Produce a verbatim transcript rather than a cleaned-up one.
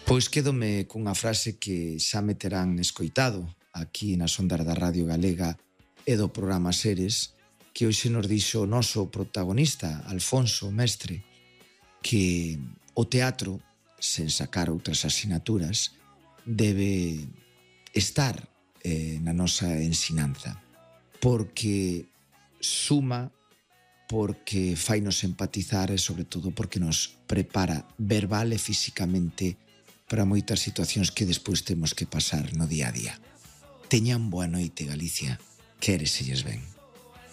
Pois quédome cunha frase que xa me terán escoitado aquí nas ondas da Radio Galega e do programa Seres, que hoxe nos dixo o noso protagonista, Alfonso Mestre, que o teatro, sen sacar outras asignaturas, debe estar eh, na nosa ensinanza, porque suma, porque fainos empatizar e, sobre todo, porque nos prepara verbal e físicamente para moitas situacións que despois temos que pasar no día a día. Teñan boa noite, Galicia. Quéreselles ben.